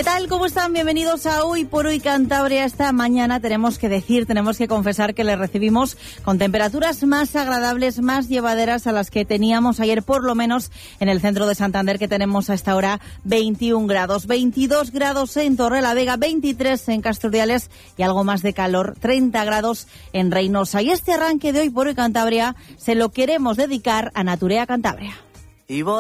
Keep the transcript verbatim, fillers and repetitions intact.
¿Qué tal? ¿Cómo están? Bienvenidos a Hoy por Hoy Cantabria. Esta mañana tenemos que decir, tenemos que confesar que le recibimos con temperaturas más agradables, más llevaderas a las que teníamos ayer, por lo menos en el centro de Santander, que tenemos a esta hora veintiún grados, veintidós grados en Torrelavega, veintitrés en Casturdiales y algo más de calor, treinta grados en Reynosa. Y este arranque de Hoy por Hoy Cantabria se lo queremos dedicar a Naturea Cantabria. Y